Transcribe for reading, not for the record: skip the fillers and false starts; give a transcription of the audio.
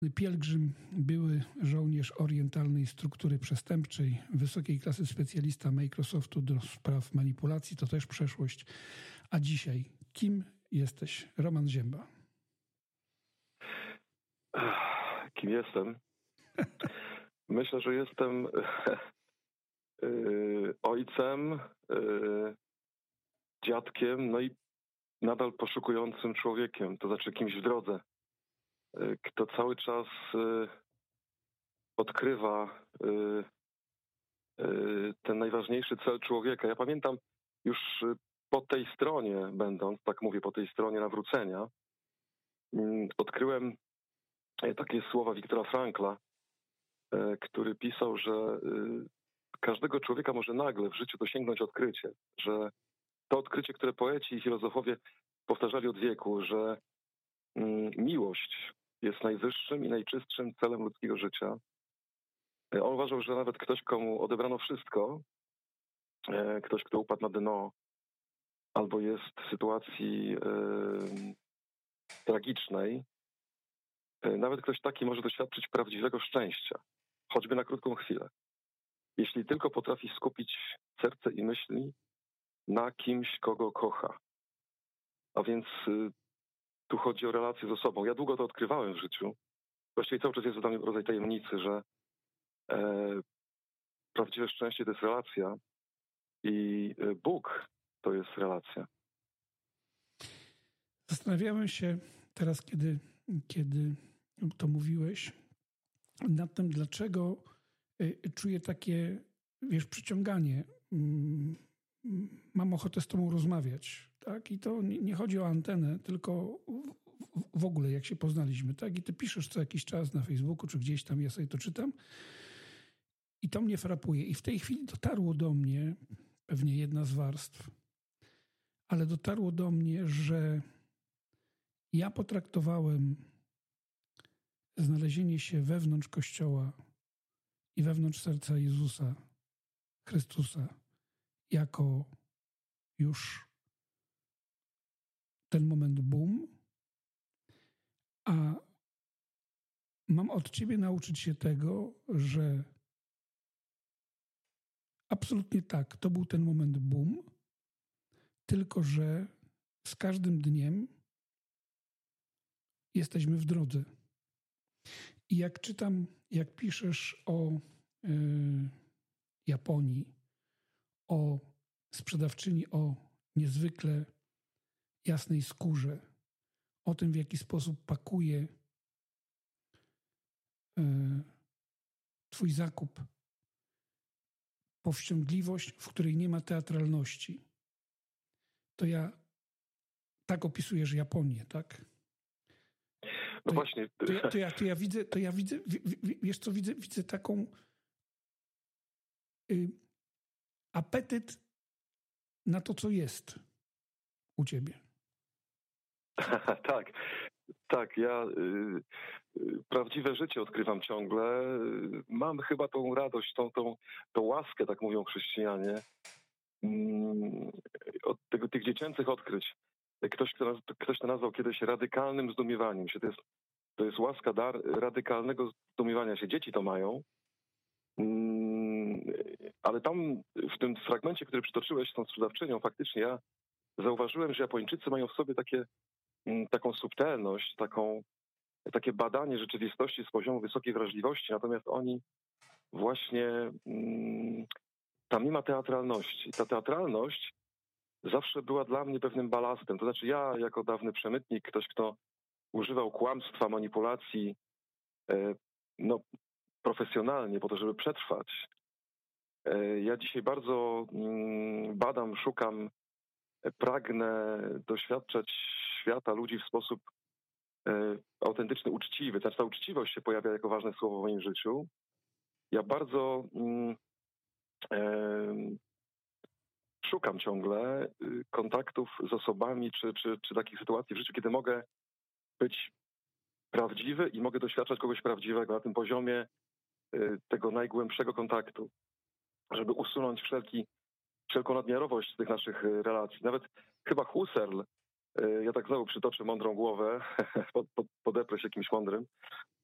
Pielgrzym, były żołnierz orientalnej struktury przestępczej, wysokiej klasy specjalista Microsoftu do spraw manipulacji, to też przeszłość. A dzisiaj kim jesteś? Roman Zięba. Kim jestem? Myślę, że jestem ojcem, dziadkiem, no i nadal poszukującym człowiekiem, to znaczy kimś w drodze, kto cały czas odkrywa ten najważniejszy cel człowieka. Ja pamiętam już po tej stronie będąc, tak mówię, po tej stronie nawrócenia, odkryłem takie słowa Wiktora Frankla, który pisał, że każdego człowieka może nagle w życiu dosięgnąć odkrycie, że to odkrycie, które poeci i filozofowie powtarzali od wieku, że miłość jest najwyższym i najczystszym celem ludzkiego życia. On uważał, że nawet ktoś, komu odebrano wszystko, ktoś, kto upadł na dno, albo jest w sytuacji tragicznej, nawet ktoś taki może doświadczyć prawdziwego szczęścia, choćby na krótką chwilę. Jeśli tylko potrafi skupić serce i myśli na kimś, kogo kocha. A więc tu chodzi o relację z osobą. Ja długo to odkrywałem w życiu. Właściwie cały czas jest dla mnie rodzaj tajemnicy, że prawdziwe szczęście to jest relacja i Bóg to jest relacja. Zastanawiałem się teraz, kiedy to mówiłeś, nad tym, dlaczego czuję takie, przyciąganie. Mam ochotę z tobą rozmawiać, tak? I to nie chodzi o antenę, tylko w ogóle, jak się poznaliśmy, tak? I ty piszesz co jakiś czas na Facebooku, czy gdzieś tam, ja sobie to czytam i to mnie frapuje. I w tej chwili dotarło do mnie, pewnie jedna z warstw, ale dotarło do mnie, że ja potraktowałem znalezienie się wewnątrz Kościoła i wewnątrz serca Jezusa Chrystusa jako już ten moment boom, a mam od ciebie nauczyć się tego, że absolutnie tak, to był ten moment boom, tylko że z każdym dniem jesteśmy w drodze. I jak czytam, jak piszesz o Japonii, o sprzedawczyni o niezwykle jasnej skórze, o tym, w jaki sposób pakuje twój zakup, powściągliwość, w której nie ma teatralności. To ja tak opisujesz Japonię, tak? No właśnie. To ja widzę, wiesz co, widzę taką apetyt na to, co jest u ciebie. Tak, ja prawdziwe życie odkrywam ciągle. Mam chyba tą radość, tą łaskę, tak mówią chrześcijanie, od tych dziecięcych odkryć. Ktoś to nazwał kiedyś radykalnym zdumiewaniem się. To jest łaska, dar radykalnego zdumiewania się. Dzieci to mają. Ale tam w tym fragmencie, który przytoczyłeś z tą sprzedawczynią, faktycznie ja zauważyłem, że Japończycy mają w sobie taką subtelność, takie badanie rzeczywistości z poziomu wysokiej wrażliwości, natomiast oni właśnie tam nie ma teatralności. Ta teatralność zawsze była dla mnie pewnym balastem. To znaczy ja jako dawny przemytnik, ktoś, kto używał kłamstwa, manipulacji profesjonalnie po to, żeby przetrwać. Ja dzisiaj bardzo badam, szukam, pragnę doświadczać świata, ludzi w sposób autentyczny, uczciwy. Znaczy ta uczciwość się pojawia jako ważne słowo w moim życiu. Ja bardzo szukam ciągle kontaktów z osobami, czy takich sytuacji w życiu, kiedy mogę być prawdziwy i mogę doświadczać kogoś prawdziwego na tym poziomie tego najgłębszego kontaktu, żeby usunąć wszelką nadmiarowość z tych naszych relacji. Nawet chyba Husserl, ja tak znowu przytoczę mądrą głowę, podeprę się kimś mądrym,